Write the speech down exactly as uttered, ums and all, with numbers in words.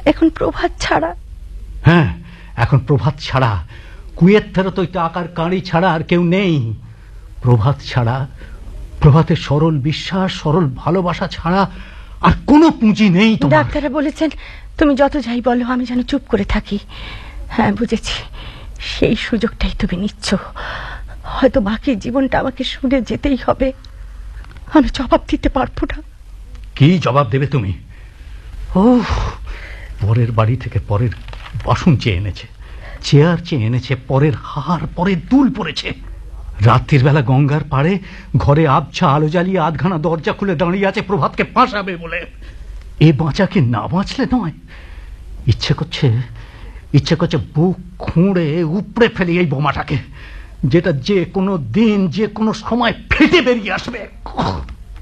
এখন প্রভাত ছাড়া। হ্যাঁ, এখন প্রভাত ছাড়া, কুয়েত ফেরত ওই টাকার কাঁড়ি ছাড়া আর কেউ নেই। প্রভাত ছাড়া, প্রভাতের সরল বিশ্বাস, সরল ভালোবাসা ছাড়া আর কোনো পুঁজি নেই। ডাক্তাররা বলেছেন তুমি যত যাই বলো আমি যেন চুপ করে থাকি। হ্যাঁ বুঝেছি, সেই সুযোগটাই তুমি নিচ্ছ। হয়তো বাকি জীবনটা আমাকে শুনে যেতেই হবে। আমি জবাব দিতে পারবো না। কি জবাব দেবে তুমি? ও, পরের বাড়ি থেকে পরের বাসন চেয়ে এনেছে, চেয়ার চেয়ে এনেছে, পরের হার, পরের দুল পড়েছে। রাত্রির বেলা গঙ্গার পাড়ে ঘরে আবছা আলো জ্বালিয়ে আধখানা দরজা খুলে দাঁড়িয়ে আছে প্রভাতকে ফাঁসাবে বলে। এ বাঁচাকে না বাঁচলে নয়। ইচ্ছে করছে, ইচ্ছে করছে বুক খুঁড়ে উপড়ে ফেলি এই বোমাটাকে, যেটা যে কোনো দিন যে কোনো সময় ফেটে বেরিয়ে আসবে।